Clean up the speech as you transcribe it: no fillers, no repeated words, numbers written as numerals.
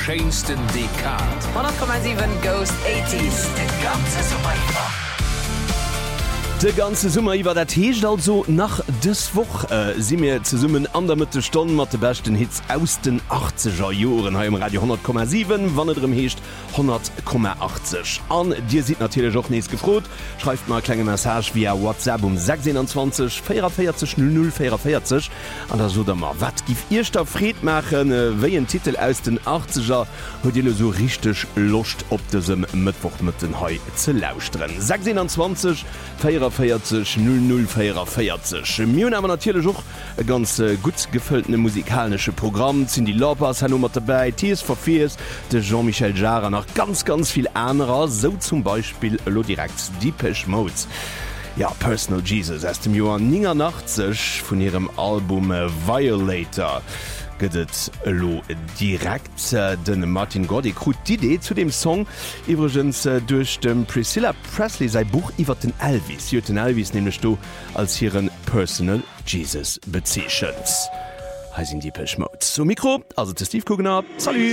schönsten Dekad. 100,7 Ghost 80s. De ganze Summer iwwer dat Heecht also nach dës woch si mir ze summen an der Mitte Stonn mat de besten Hits aus den 80er Joren ha im Radio 10,7, wannnetm heecht 100,80. An Dir sieht natürlich auch nees gefrot. Schreift mal kleine Message via WhatsApp 26 44 00 44 an der Sodermar wat gif ihr Stafried machen wéi en Titel aus den 80er huet Dir so richtig Lust op desem Mittwoch mit den Hai ze lausren. 26 44 00 44. Miun aber natürlich auch ein ganz gut gefüllten musikalsche Programm sind die Lovers Nummer dabei, Tears for Fears, de Jean-Michel Jarre noch ganz viel anderer, so zum Beispiel lo direkt Depeche Mode. Ja, Personal Jesus aus dem Jahr 89 von ihrem Album Violator. Gëtt lo direkt den Martin Gordy krut d'Idee zu dem Song iwwergens durch dem Priscilla Presley sei Buch iwwer den Elvis. Jo den Elvis nämlich du als hireieren Personal Jesus bezeechens. Heisin die Pechmod. So Mikro, also Steve Kugner. Salut!